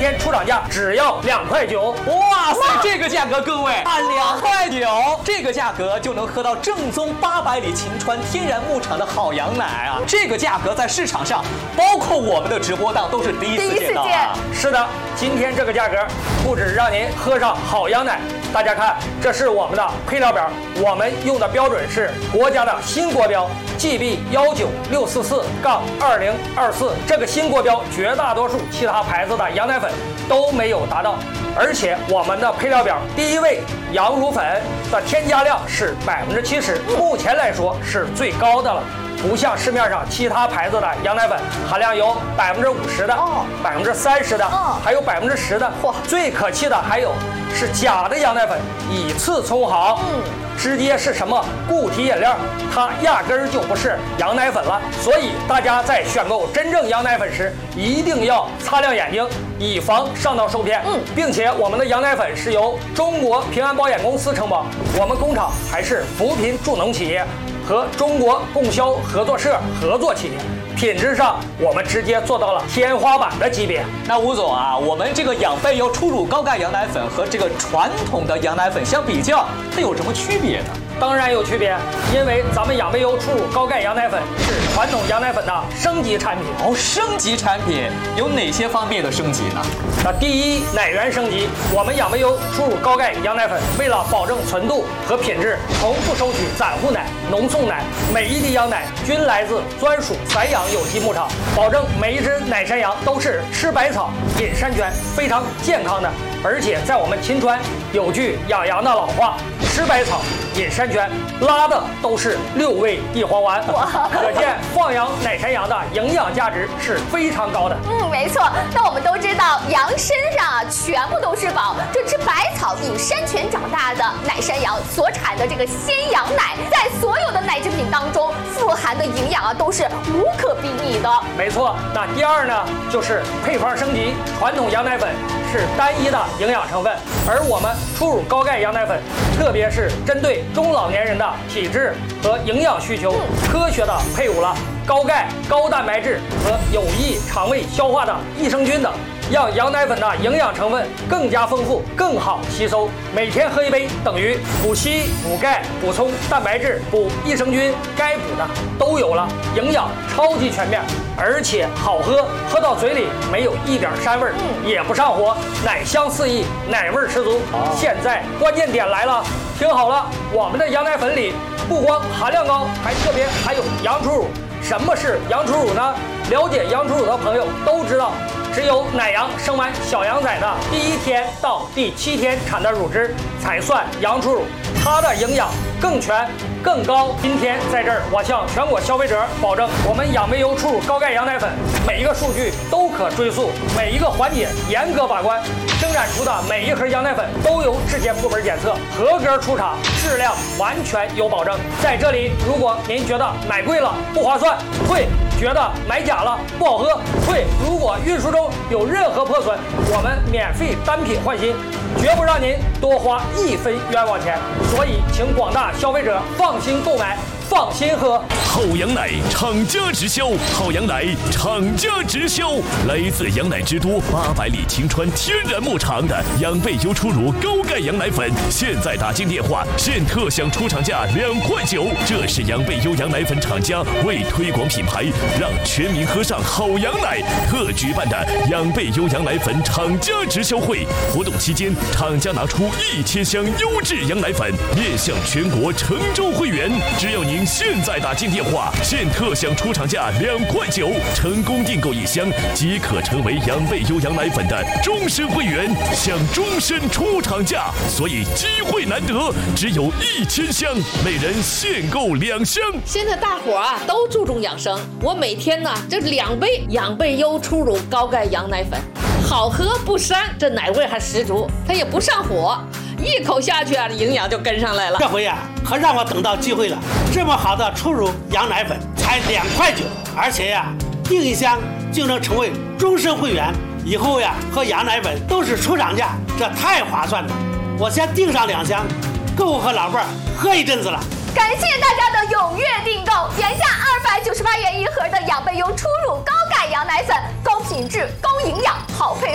天出厂价只要2.9块。 哇塞，这个价格，各位啊，2.9块，这个价格就能喝到正宗800里秦川天然牧场的好羊奶啊！这个价格在市场上，包括我们的直播档都是第一次见到啊！ 是的，今天这个价格不止让您喝上好羊奶，大家看，这是我们的配料表，我们用的标准是国家的新国标 GB19644-2024，这个新国标绝大多数其他牌子的羊奶粉都没有达到。而且我们的配料表第一位羊乳粉的添加量是70%，目前来说是最高的了。不像市面上其他牌子的羊奶粉含量有50%的、30%的，还有10%的。最可气的还有是假的羊奶粉，以次充好，直接是什么固体饮料，它压根儿就不是羊奶粉了。所以大家在选购真正羊奶粉时，一定要擦亮眼睛，以防上当受骗。并且我们的羊奶粉是由中国平安保险公司承包，我们工厂还是扶贫助农企业和中国供销合作社合作企业，品质上我们直接做到了天花板的级别。 那吴总啊，我们这个养贝优初乳高钙羊奶粉和这个传统的羊奶粉相比较，它有什么区别呢？ 当然有区别，因为咱们养贝优初乳高钙羊奶粉是传统羊奶粉的升级产品。 升级产品有哪些方面的升级呢？ 那第一，奶源升级。我们养贝优初乳高钙羊奶粉为了保证纯度和品质，从不收取散户奶、浓送奶，每一滴羊奶均来自专属散养有机牧场，保证每一只奶山羊都是吃百草、饮山泉，非常健康的。而且在我们秦川有句养羊的老话，吃百草饮山泉，拉的都是6味地黄丸，可见放养奶山羊的营养价值是非常高的。 没错。那我们都知道，羊身上啊全部都是宝，这吃百草饮山泉长大的奶山羊所产的这个鲜羊奶，在所有的奶制品当中富含的营养啊都是无可比拟的。 没错。那第二呢，就是配方升级，传统羊奶粉是单一的营养成分，而我们初乳高钙羊奶粉，特别是针对中老年人的体质和营养需求，科学的配伍了高钙、高蛋白质和有益肠胃消化的益生菌等，让羊奶粉的营养成分更加丰富，更好吸收。每天喝一杯，等于补硒、补钙、补充蛋白质、补益生菌，该补的都有了，营养超级全面，而且好喝，喝到嘴里没有一点膻味，也不上火，奶香四溢，奶味十足。现在关键点来了，听好了，我们的羊奶粉里不光含量高，还特别含有羊初乳。什么是羊初乳呢？了解羊初乳的朋友都知道，只有奶羊生完小羊崽的第1天到第7天产的乳汁才算羊初乳，它的营养更全更高。今天在这儿，我向全国消费者保证，我们养贝优初乳高钙羊奶粉每一个数据都可追溯，每一个环节严格把关，生产出的每一盒羊奶粉都由质检部门检测，合格出厂，质量完全有保证。在这里，如果您觉得买贵了不划算，会觉得买假了不好喝，会如果运输中有任何破损，我们免费单品换新，绝不让您多花1分冤枉钱。所以请广大消费者放心购买，放心喝。 好羊奶厂家直销，好羊奶厂家直销，来自羊奶之都800里秦川天然牧场的养贝优初乳高钙羊奶粉，现在打进电话现特享出厂价2.9块。这是养贝优羊奶粉厂家为推广品牌，让全民喝上好羊奶特举办的养贝优羊奶粉厂家直销会。活动期间，厂家拿出1000箱优质羊奶粉面向全国成州会员，只要您现在打进电话现特享出厂价2.9块，成功订购1箱即可成为养贝优羊奶粉的终身会员，享终身出厂价。所以机会难得，只有1000箱，每人限购2箱。 现在大伙啊都注重养生，我每天呢这2杯养贝优初乳高钙羊奶粉，好喝不膻，这奶味还十足，它也不上火，一口下去啊，营养就跟上来了。 这回啊，可让我等到机会了。这么好的初乳羊奶粉才2.9块，而且呀，订1箱就能成为终身会员。以后呀，喝羊奶粉都是出厂价，这太划算了。我先订上2箱，够我和老伴儿喝一阵子了。 感谢大家的踊跃订购，原价298元1盒的养贝优初乳高钙羊奶粉，高品质、高营养、好配